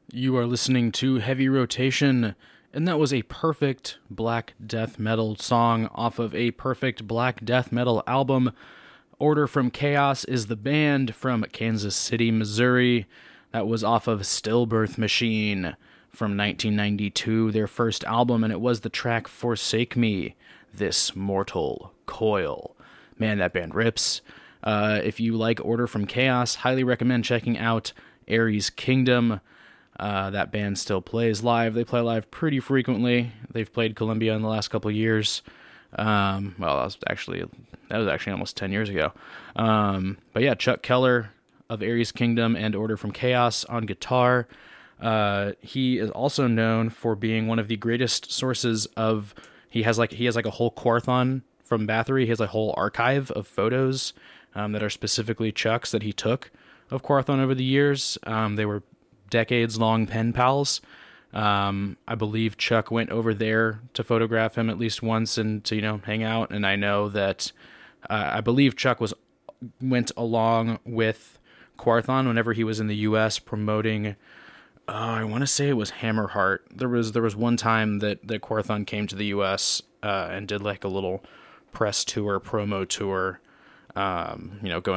You are listening to Heavy Rotation, and that was a perfect black death metal song off of a perfect black death metal album. Order from Chaos is the band from Kansas City, Missouri. That was off of Stillbirth Machine from 1992, their first album, and it was the track Forsake Me, This Mortal Coil. Man, that band rips. If you like Order from Chaos, highly recommend checking out Ares Kingdom. That band still plays live. They play live pretty frequently. They've played Columbia in the last couple of years. Well, that was actually almost 10 years ago. But yeah, Chuck Keller of Ares Kingdom and Order from Chaos on guitar. He is also known for being one of the greatest sources of. He has like a whole Quorthon from Bathory. He has a whole archive of photos that are specifically Chuck's that he took of Quorthon over the years. They were decades-long pen pals. I believe Chuck went over there to photograph him at least once and to, hang out. And I know that I believe Chuck went along with Quorthon whenever he was in the U.S. promoting. I want to say it was Hammerheart. There was one time that Quorthon came to the U.S. And did like a little press tour, promo tour. Going